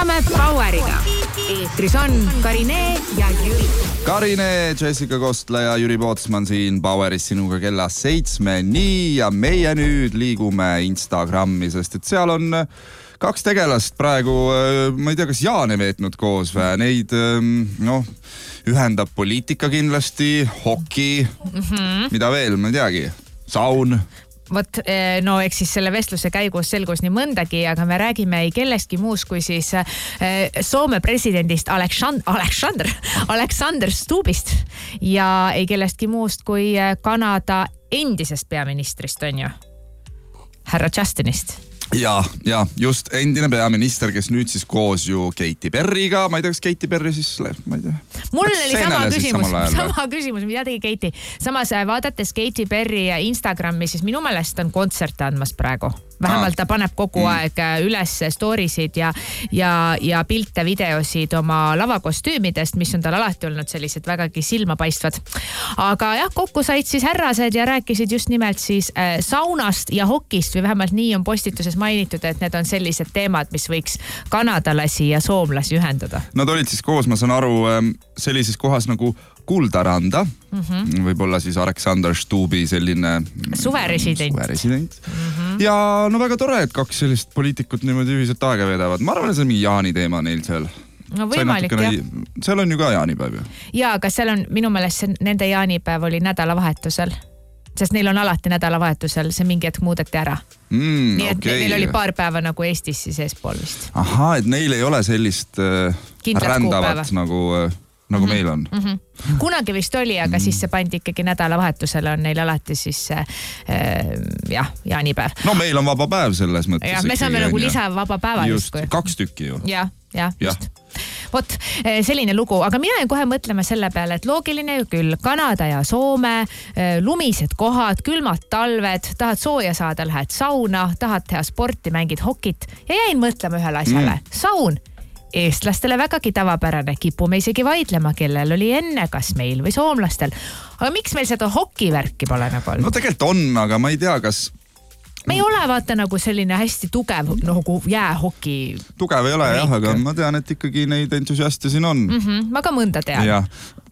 Võtame Poweriga. Eetris on Karine ja Jüri. Karine, Jessica Kostla ja Jüri Pootsman siin Poweris sinuga kella 7-ni ja meie nüüd liigume Instagrami, sest et seal on kaks tegelast praegu, ma ei tea, kas Jaane veetnud koos või neid, ühendab poliitika kindlasti, hoki, mida veel, ma ei teagi, saun. Vot, eks siis selle vestluse käigus selgus nii mõndagi, aga me räägime ei kellestki muus kui siis Soome presidendist Alexander Stubbist ja ei kellestki muust kui Kanada endisest peaministrist, on ju? Härra Justinist. Ja just endine peaminister, kes nüüd siis koos ju Katy Perryga, ma ei tea, kas Katy Perry siis, ma ei tea. Mul oli sama küsimus, mida tegi Katy. Samas vaadates Katy Perry Instagrami, siis minu meelest on kontserte andmas praegu. Vähemalt ta paneb kogu aeg üles storisid ja pilte, videosid oma lavakostüümidest, mis on tal alati olnud sellised vägagi silmapaistvad. Aga jah, kokku said siis härrased ja rääkisid just nimelt siis saunast ja hokist või vähemalt nii on postituses mainitud, et need on sellised teemad, mis võiks kanadalasi ja soomlasi ühendada. Nad olid siis koos, ma saan aru, sellises kohas nagu Kuldaranda, võib-olla siis Alexander Stubbi selline suveresident. Ja väga tore, et kaks sellist poliitikut niimoodi ühiselt aega vedavad. Ma arvan, et see on mingi Jaani teema neil seal. No võimalik, jah. Seal on ju ka jaanipäev ju. Ja, aga seal on, minu meelest nende jaanipäev oli nädalavahetusel. Sest neil on alati nädalavahetusel, see mingi hetk muudeti ära. Nii et neil oli paar päeva nagu Eestis siis eespool vist. Aha, et neil ei ole sellist rändavat nagu meil on. Kunagi vist oli, aga siis see pandi ikkagi nädalavahetusele on neil alati siis jaanipäev. No meil on vaba päev selles mõttes. Ja, me saame nagu lisa vaba päeva. Just, 2 tükki ju. Ja, just. Vot, selline lugu, aga mina jäin kohe mõtlema selle peale, et loogiline ju küll, Kanada ja Soome, lumised kohad, külmad talved, tahad sooja saada, lähed sauna, tahad teha sporti, mängid hokit ja jäin mõtlema ühele asjale. Saun. Eestlastele vägagi tavapärane, kipume isegi vaidlema, kellel oli enne, kas meil või soomlastel. Aga miks meil seda hokivärki pole nagu olnud? No tegelikult on, aga ma ei tea, kas... Me ei ole vaata nagu selline hästi tugev nagu jäähoki. Tugev ei ole jah, aga ma tean, et ikkagi neid entusiaste siin on. Ma ka mõnda tean. Ja.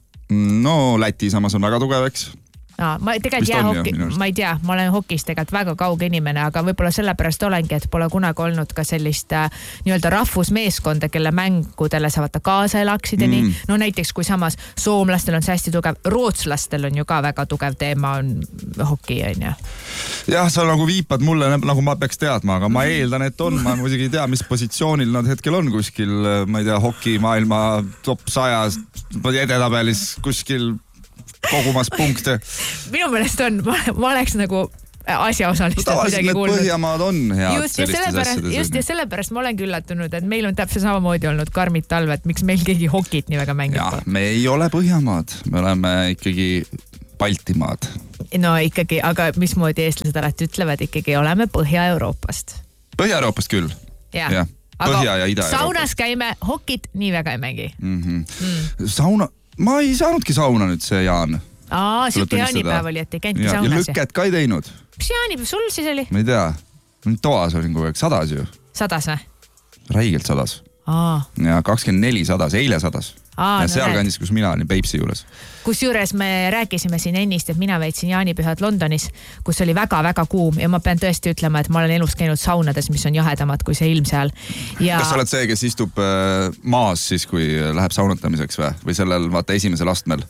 No Läti samas on väga tugev, eks? Ma tegelikult jäähoki, ma ei tea, ma olen hokist tegelikult väga kauge inimene, aga võib-olla sellepärast olengi, et pole kunagi olnud ka sellist nii-öelda rahvusmeeskonda, kelle mängudele sa vaata kaasa elaksid ja nii. No näiteks kui samas soomlastel on see hästi tugev, rootslastel on ju ka väga tugev teema on hoki, on ju. Jah, sa nagu viipad mulle, nagu ma peaks teadma, aga ma eeldan, et on, ma muidugi ei tea, mis positsioonil nad hetkel on kuskil, ma ei tea, hoki maailma top 100 edetabelis kuskil kogumas punkte. Minu meelest on, ma oleks nagu asjaosalistelt midagi kuulnud. Need Põhjamaad on head sellistes asjades. Just ja sellepärast ma olengi üllatunud, et meil on täpselt samamoodi olnud karmid talved, miks meil keegi hokit nii väga mängib. Ja, me ei ole Põhjamaad, me oleme ikkagi Baltimaad. No ikkagi, aga mismoodi eestlased alati ütlevad, ikkagi oleme Põhja-Euroopast. Põhja-Euroopast küll. Ja. Põhja- ja Ida-Euroopast. Saunas käime, hokit nii väga ei mängi. Sauna... Ma ei saanudki sauna nüüd see Jaan. Siuke jaanipäev oli, et ei käinudki saunas. Ja lükket ka ei teinud. Mis jaanipäev sul siis oli? Ma ei tea. Toas olin kogu aeg. 100 ju. 100 või? Räigelt 100. Ja 24 100. Eile 100. Ja seal kandis, kus mina olin Peipsi juures. Kusjuures me rääkisime siin ennist, et mina veetsin jaanipühad Londonis, kus oli väga-väga kuum ja ma pean tõesti ütlema, et ma olen elus käinud saunades, mis on jahedamad kui see ilm seal. Kas sa oled see, kes istub maas siis, kui läheb saunatamiseks või sellel vaata esimesel astmel?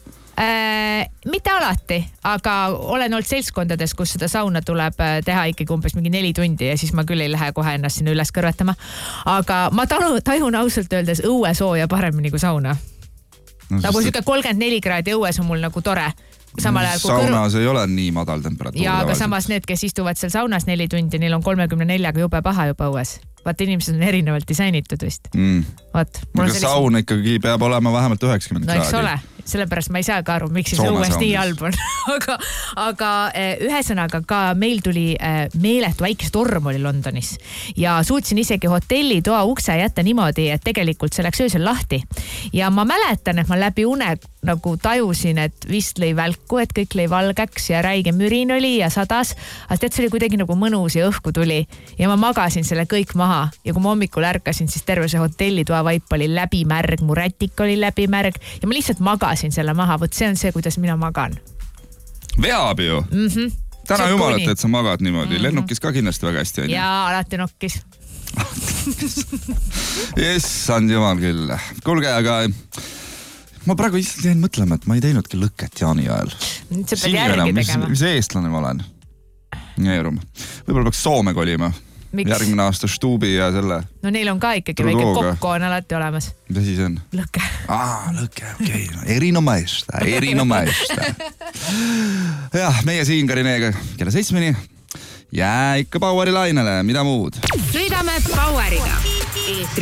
Mitte alati, aga olen olnud seltskondades, kus seda sauna tuleb teha ikkagi umbes mingi 4 tundi ja siis ma küll ei lähe kohe ennast sinna üles kõrvetama. Aga ma tajun ausalt öeldes õue sooja paremini kui sauna. Nagu süke 34 kraadi õues on mul nagu tore. Saunas ei ole nii madal temperatuur. Ja aga samas need, kes istuvad seal saunas 4 tundi, neil on 34 jube paha juba õues. Vaat inimesed on erinevalt disainitud vist. Aga saun ikkagi peab olema vähemalt 90 kraadi. No eks ole, sellepärast ma ei saa ka aru, miks siis õues nii halb on. aga ühesõnaga ka meil tuli meeletu väikest torm oli Londonis ja suutsin isegi hotellitoa ukse jätta niimoodi, et tegelikult see läks öösel lahti. Ja ma mäletan, et ma läbi une nagu tajusin, et vist lõi välku, et kõik lõi valgeks ja räige mürin oli ja sadas. Aga tead, see oli kuidagi nagu mõnus ja õhku tuli ja ma magasin selle kõik maha. Ja kui ma hommikul ärkasin, siis terve see hotellitoa vaip oli läbimärg, mu rätik oli läbimärg ja ma lihtsalt magasin selle maha. Võt see on see, kuidas mina magan. Veab ju. Täna jumalat, et sa magad niimoodi. Lennukis ka kindlasti väga hästi. Jaa, alati nokkis. Jessand jumal küll. Kuulge, aga ma praegu jäin mõtlema, et ma ei teinudki lõket jaani ajal. Sa pead järgi tegema. Mis eestlane ma olen? Võib-olla peaks Soome kolima. Miks? Järgmine aasta Stuubi ja selle. No neil on ka ikkagi väike kokko on alati olemas. Mida siis on? Lõke. Lõke, okei. Erinomaista. Jah, meie siin Karineega kella 7-ni. Jää ikka Baueri lainele, mida muud? Sõidame Baueriga.